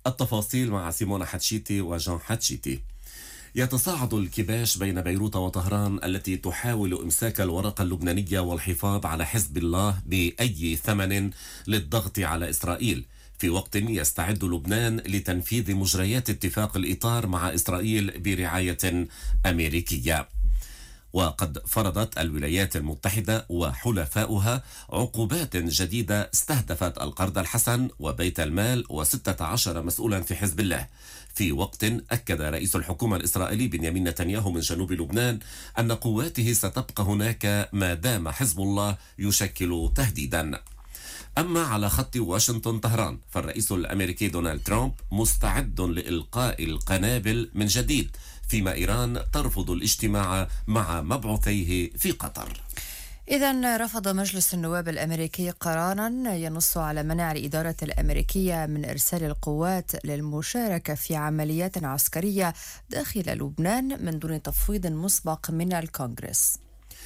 التفاصيل مع سيمونا حتشيتي وجان حتشيتي. يتصاعد الكباش بين بيروت وطهران التي تحاول إمساك الورقة اللبنانية والحفاظ على حزب الله بأي ثمن للضغط على إسرائيل، في وقت يستعد لبنان لتنفيذ مجريات اتفاق الإطار مع إسرائيل برعاية أمريكية. وقد فرضت الولايات المتحدة وحلفاؤها عقوبات جديدة استهدفت القرض الحسن وبيت المال و16 مسؤولا في حزب الله، في وقت أكد رئيس الحكومة الإسرائيلي بنيامين نتنياهو من جنوب لبنان أن قواته ستبقى هناك ما دام حزب الله يشكل تهديدا. أما على خط واشنطن طهران فالرئيس الأمريكي دونالد ترامب مستعد لإلقاء القنابل من جديد، فيما إيران ترفض الاجتماع مع مبعوثيه في قطر. إذن رفض مجلس النواب الأمريكي قرارا ينص على منع الإدارة الأمريكية من إرسال القوات للمشاركة في عمليات عسكرية داخل لبنان من دون تفويض مسبق من الكونغرس.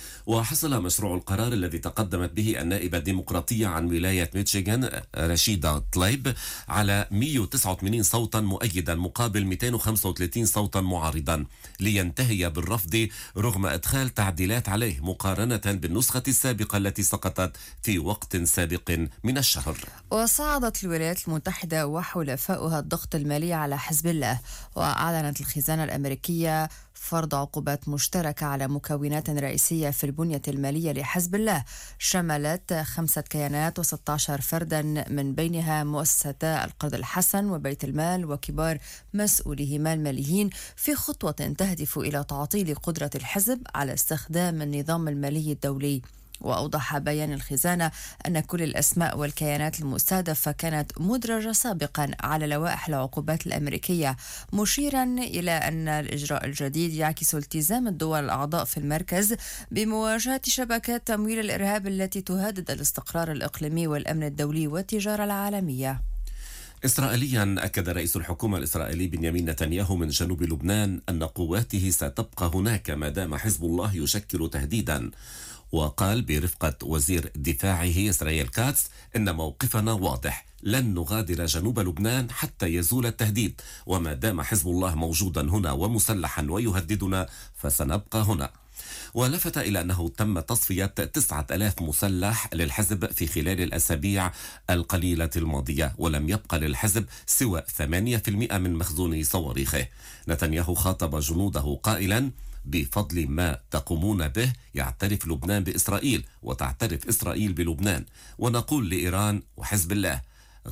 وحصل مشروع القرار الذي تقدمت به النائبة الديمقراطية عن ولاية ميشيغان رشيدة طليب على 189 صوتا مؤيدا مقابل 235 صوتا معارضا لينتهي بالرفض رغم إدخال تعديلات عليه مقارنة بالنسخة السابقة التي سقطت في وقت سابق من الشهر. وصعدت الولايات المتحدة وحلفاؤها الضغط المالي على حزب الله، وأعلنت الخزانة الأمريكية فرض عقوبات مشتركة على مكونات رئيسية في البنية المالية لحزب الله شملت 5 كيانات و16 فردا، من بينها مؤسستا القرض الحسن وبيت المال وكبار مسؤوليهما الماليين، في خطوة تهدف إلى تعطيل قدرة الحزب على استخدام النظام المالي الدولي. وأوضح بيان الخزانة أن كل الأسماء والكيانات المستهدفة كانت مدرجة سابقا على لوائح العقوبات الأمريكية، مشيرا إلى أن الإجراء الجديد يعكس التزام الدول الأعضاء في المركز بمواجهة شبكات تمويل الإرهاب التي تهدد الاستقرار الإقليمي والأمن الدولي والتجارة العالمية. إسرائيليا أكد رئيس الحكومة الإسرائيلي بنيامين نتنياهو من جنوب لبنان أن قواته ستبقى هناك ما دام حزب الله يشكل تهديدا، وقال برفقة وزير دفاعه إسرائيل كاتس إن موقفنا واضح، لن نغادر جنوب لبنان حتى يزول التهديد، وما دام حزب الله موجودا هنا ومسلحا ويهددنا فسنبقى هنا. ولفت إلى أنه تم تصفية 9000 مسلح للحزب في خلال الأسابيع القليلة الماضية، ولم يبقى للحزب سوى 8% من مخزون صواريخه. نتنياهو خاطب جنوده قائلا: بفضل ما تقومون به يعترف لبنان بإسرائيل وتعترف إسرائيل بلبنان، ونقول لإيران وحزب الله: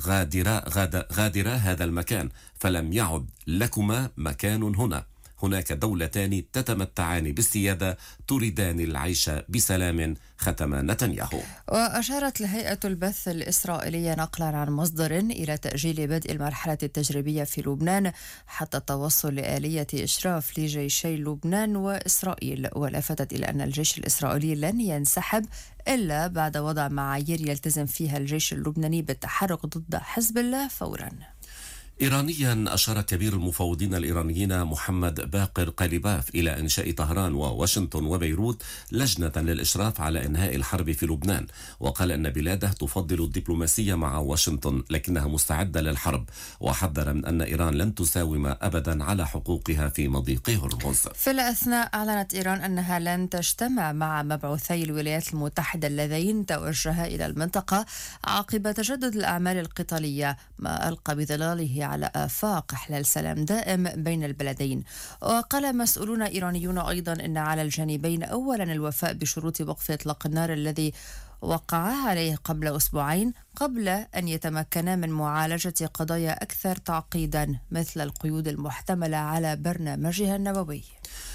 غادرا هذا المكان، فلم يعد لكما مكان هنا. هناك دولتان تتمتعان بالسيادة تريدان العيش بسلام، ختم نتنياهو. وأشارت الهيئة البث الإسرائيلية نقلا عن مصدر إلى تأجيل بدء المرحلة التجريبية في لبنان حتى التوصل لآلية إشراف لجيشي لبنان وإسرائيل، ولفتت إلى أن الجيش الإسرائيلي لن ينسحب إلا بعد وضع معايير يلتزم فيها الجيش اللبناني بالتحرك ضد حزب الله فورا. إيرانيا أشار كبير المفوضين الإيرانيين محمد باقر قليباف إلى إنشاء طهران وواشنطن وبيروت لجنة للإشراف على إنهاء الحرب في لبنان، وقال أن بلاده تفضل الدبلوماسية مع واشنطن لكنها مستعدة للحرب، وحذر من أن إيران لن تساوم أبدا على حقوقها في مضيق هرمز. في الأثناء أعلنت إيران أنها لن تجتمع مع مبعوثي الولايات المتحدة اللذين توجها إلى المنطقة عقب تجدد الأعمال القتالية، ما ألقى بظلاله على آفاق إحلال سلام دائم بين البلدين. وقال مسؤولون إيرانيون أيضا أن على الجانبين أولا الوفاء بشروط وقف إطلاق النار الذي وقعا عليه قبل أسبوعين، قبل أن يتمكنا من معالجة قضايا أكثر تعقيدا مثل القيود المحتملة على برنامجها النووي.